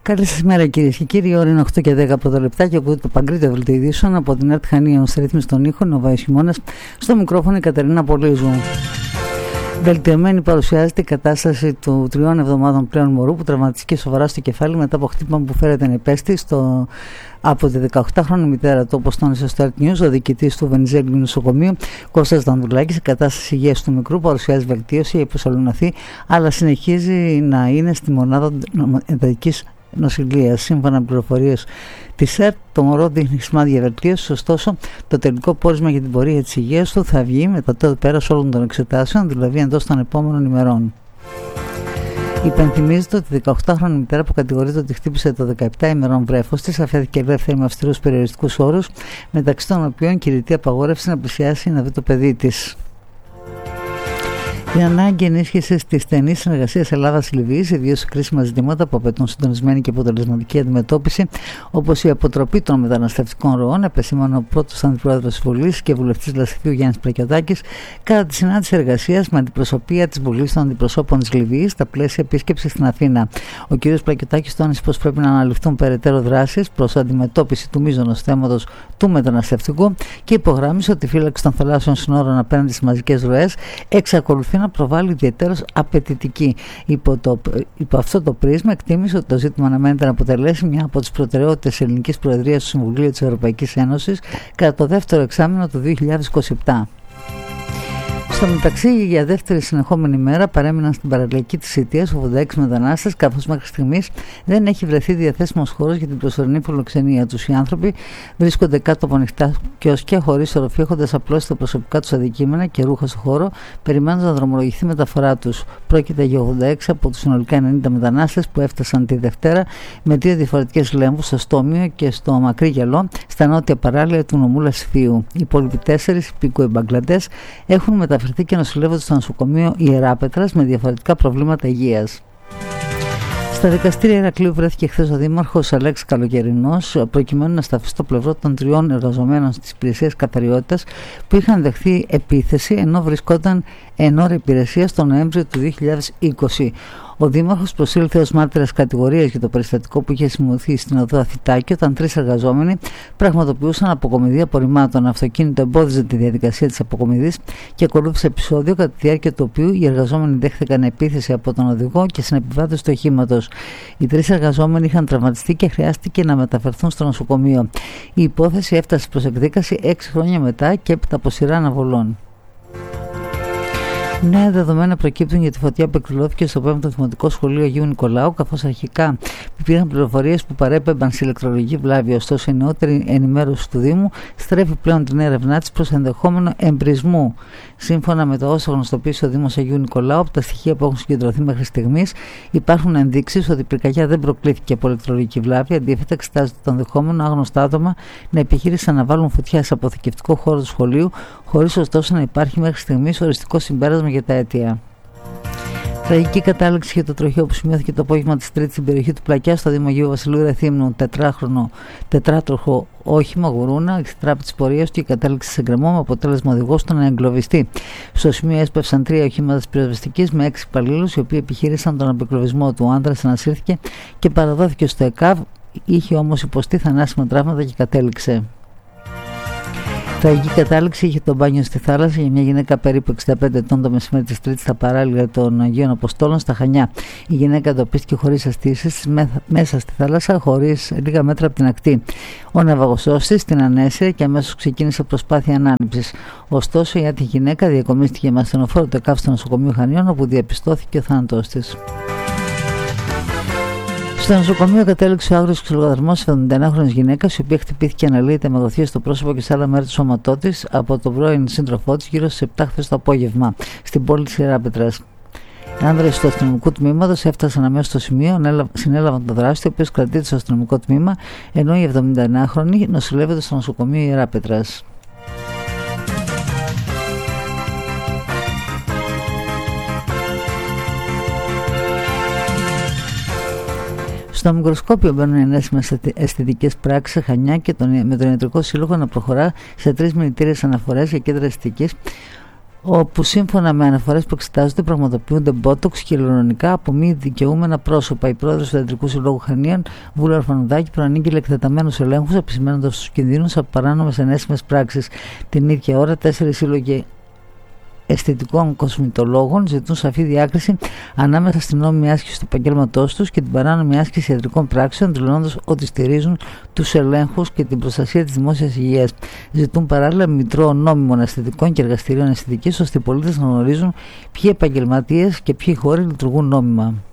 Καλή σας μέρα κυρίες και κύριοι. Η ώρα είναι 8 και 10 πρώτα λεπτά και ακούτε το Παγκρίτιο Δελτίο Ειδήσεων από την ΕΡΤ Χανία ως ρύθμιση των ήχων. Ο Βάιος Χειμώνας, στο μικρόφωνο η Κατερίνα Πολύζου. Βελτιωμένη παρουσιάζεται η κατάσταση του 3 εβδομάδων πλέον μωρού που τραυματίστηκε σοβαρά στο κεφάλι μετά από χτύπημα που φέρεται νεπέστη από τη 18χρονη μητέρα του, όπως τόνισε στο Art News ο διοικητής του Βενιζέλιου νοσοκομείου Κώστας Δανδουλάκης. Η κατάσταση υγείας του μικρού παρουσιάζει βελτίωση, έχει προσαλουναθεί, αλλά συνεχίζει να είναι στη μονάδα εντατικής νοσηλείας. Σύμφωνα με πληροφορίες της ΕΡΤ, το μωρό δείχνει σημάδια βελτίωσης, ωστόσο το τελικό πόρισμα για την πορεία της υγείας του θα βγει μετά το πέρας όλων των εξετάσεων, δηλαδή εντός των επόμενων ημερών. Υπενθυμίζεται ότι η 18χρονη μητέρα που κατηγορείται ότι χτύπησε το 17 ημερών βρέφος της αφέθηκε ελεύθερη με αυστηρούς περιοριστικούς όρους, μεταξύ των οποίων κηρυτή απαγόρευση να πλησιάσει να δει το παιδί της. Η ανάγκη ενίσχυσης της στενής συνεργασίας Ελλάδα-Λιβύης, ιδίως σε κρίσιμα ζητήματα που απαιτούν συντονισμένη και αποτελεσματική αντιμετώπιση, όπως η αποτροπή των μεταναστευτικών ροών, επεσήμανε ο πρώτος αντιπρόεδρος της Βουλής και βουλευτής Λασιθίου Γιάννης Πλακιωτάκης κατά τη συνάντηση εργασίας με αντιπροσωπεία της Βουλής των Αντιπροσώπων της Λιβύης στα πλαίσια επίσκεψης στην Αθήνα. Ο κ. Πλακιωτάκης τόνισε πως πρέπει να αναλυφθούν περαιτέρω δράσεις προς αντιμετώπιση του μείζωνος θέματος του μεταναστευτικού και υπογράμμισε ότι η φύλαξη των θαλάσσιων συνόρων απέναντι στις μαζικές ροές εξακολουθεί να προβάλλει ιδιαίτερως απαιτητική. Υπό αυτό το πρίσμα εκτίμησε ότι το ζήτημα αναμένεται να αποτελέσει μια από τις προτεραιότητες της ελληνικής προεδρίας του Συμβουλίου της Ευρωπαϊκής Ένωσης κατά το δεύτερο εξάμηνο του 2027. Στο μεταξύ, για δεύτερη συνεχόμενη μέρα παρέμειναν στην παραλιακή της Σιτίας 86 μετανάστες, καθώς μέχρι στιγμής δεν έχει βρεθεί διαθέσιμος χώρος για την προσωρινή φιλοξενία τους. Οι άνθρωποι βρίσκονται κάτω από ανοιχτά κιόσκια, χωρίς οροφή, έχοντας απλώσει τα προσωπικά τους αντικείμενα και ρούχα στο χώρο, περιμένοντας να δρομολογηθεί η μεταφορά τους. Πρόκειται για 86 από τους συνολικά 90 μετανάστες που έφτασαν τη Δευτέρα με 2 διαφορετικές λέμβους, στο Στόμιο και στο Μακρύ Γυαλό, στα νότια παράλια του νομού Λασιθίου. Οι υπόλοιποι 4 υπήκοοι Μπαγκλαντές έχουν μεταφερθεί και νοσηλεύονται στο νοσοκομείο Ιεράπετρας με διαφορετικά προβλήματα υγείας. Στα δικαστήρια Ηρακλείου βρέθηκε χθες ο Δήμαρχος Αλέξης Καλογερινός προκειμένου να σταθεί στο πλευρό των 3 εργαζομένων της υπηρεσίας καθαριότητας που είχαν δεχθεί επίθεση ενώ βρισκόταν εν ώρα υπηρεσίας τον Νοέμβριο του 2020. Ο Δήμαρχος προσήλθε ως μάρτυρας κατηγορίας για το περιστατικό που είχε σημειωθεί στην οδό Αθητάκη όταν 3 εργαζόμενοι πραγματοποιούσαν αποκομιδή απορριμμάτων. Αυτοκίνητο εμπόδιζε τη διαδικασία της αποκομιδής και ακολούθησε επεισόδιο κατά τη διάρκεια του οποίου οι εργαζόμενοι δέχθηκαν επίθεση από τον οδηγό και συνεπιβάτες του οχήματος. Οι 3 εργαζόμενοι είχαν τραυματιστεί και χρειάστηκε να μεταφερθούν στο νοσοκομείο. Η υπόθεση έφτασε προς εκδίκαση 6 χρόνια μετά και έπειτα από σειρά αναβολών. Νέα δεδομένα προκύπτουν για τη φωτιά που εκδηλώθηκε στο 5ο Δημοτικό Σχολείο Αγίου Νικολάου, καθώς αρχικά υπήρχαν πληροφορίες που παρέπεμπαν σε ηλεκτρολογική βλάβη. Ωστόσο, η νεότερη ενημέρωση του Δήμου στρέφει πλέον την έρευνά της προς ενδεχόμενο εμπρισμού. Σύμφωνα με το όσο γνωστοποίησε ο Δήμος Αγίου Νικολάου, από τα στοιχεία που έχουν συγκεντρωθεί μέχρι στιγμής, υπάρχουν ενδείξεις ότι η πυρκαγιά δεν προκλήθηκε από ηλεκτρολογική βλάβη. Αντίθετα, εξετάζεται το ενδεχόμενο άγνωστά άτομα να επιχείρησαν να βάλουν φωτιά σε αποθηκευτικό χώρο του σχολείου, χωρίς ωστόσο να υπάρχει μέχρι στιγμής οριστικό συμπέρασμα για τα αίτια. Τραγική κατάληξη για το τροχαίο που σημειώθηκε το απόγευμα της Τρίτης στην περιοχή του Πλακιά στο Δήμο Αγίου Βασιλείου Ρεθύμνου. Τετράτροχο όχημα γουρούνα εξτράπη της πορείας του και κατέληξε σε γκρεμό με αποτέλεσμα οδηγός του να εγκλωβιστεί. Στο σημείο έσπευσαν 3 οχήματα της πυροσβεστικής με 6 υπαλλήλους οι οποίοι επιχείρησαν τον απεκλωβισμό του. Ο άντρας ανασύρθηκε και παραδόθηκε στο ΕΚΑΒ, είχε όμως υποστεί θανάσιμα τραύματα και κατέληξε. Τραγική κατάληξη είχε το μπάνιο στη θάλασσα για μια γυναίκα περίπου 65 ετών το μεσημέρι της Τρίτης στα παράλια των Αγίων Αποστόλων στα Χανιά. Η γυναίκα εντοπίστηκε χωρίς αστήσεις μέσα στη θάλασσα, χωρίς λίγα μέτρα από την ακτή. Ο ναυαγοσώστης της την ανέσυρε και αμέσως ξεκίνησε προσπάθεια ανάνυψης. Ωστόσο, η άτυχη γυναίκα διακομίστηκε με ασθενοφόρο το ΕΚΑΒ στο νοσοκομείο Χανίων, όπου διαπιστώθηκε ο θάνατός της. Στο νοσοκομείο κατέληξε ο άγριος ξυλοδαρμός 71χρονης γυναίκας, η οποία χτυπήθηκε αναλύεται με γοθεία στο πρόσωπο και σε άλλα μέρη του σώματό της από τον πρώην σύντροφό της γύρω στις 7 χθες το απόγευμα στην πόλη της Ιεράπετρας. Οι άνδρες του αστυνομικού τμήματος έφτασαν αμέσως στο σημείο, συνέλαβαν το δράστη, ο οποίος κρατείται στο αστυνομικό τμήμα, ενώ η 79χρονη νοσηλεύεται στο νοσοκομείο Ιεράπετρας. Στο μικροσκόπιο μπαίνουν ενέσιμες αισθητικές πράξεις σε Χανιά και με τον Ιατρικό Σύλλογο να προχωρά σε 3 μηνυτήριες αναφορές για κέντρα αισθητικής όπου σύμφωνα με αναφορές που εξετάζονται πραγματοποιούνται μπότοξ και υλονομικά από μη δικαιούμενα πρόσωπα. Η πρόεδρος του Ιατρικού Συλλόγου Χανίων, Βούλα Ορφανουδάκη, προανήγγειλε εκτεταμένους ελέγχους, επισημαίνοντας τους κινδύνους από παράνομες ενέσιμες πράξεις. Την ίδια ώρα, 4 σύλλογοι αισθητικών κοσμητολόγων ζητούν σαφή διάκριση ανάμεσα στην νόμιμη άσκηση του επαγγέλματός τους και την παράνομη άσκηση ιατρικών πράξεων, δηλώνοντας ότι στηρίζουν τους ελέγχους και την προστασία της δημόσιας υγείας. Ζητούν παράλληλα μητρό νόμιμων αισθητικών και εργαστηρίων αισθητικής, ώστε οι πολίτες να γνωρίζουν ποιοι επαγγελματίες και ποιοι χώροι λειτουργούν νόμιμα.